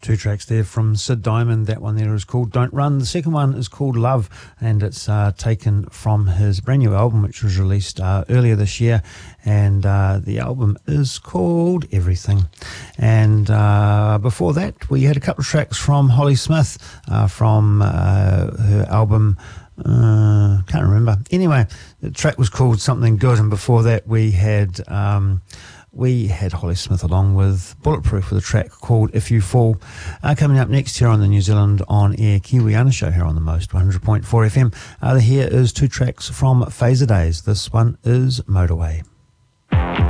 Two tracks there from Sid Diamond. That one there is called Don't Run. The second one is called Love, and it's taken from his brand new album, which was released earlier this year. And the album is called Everything. And before that, we had a couple of tracks from Holly Smith from her album. Can't remember. Anyway, the track was called Something Good, and before that we had Holly Smith along with Bulletproof with a track called If You Fall. Coming up next here on the New Zealand On Air Kiwiana show here on the Most 100.4 FM. Here is two tracks from Phaser Days. This one is Motorway.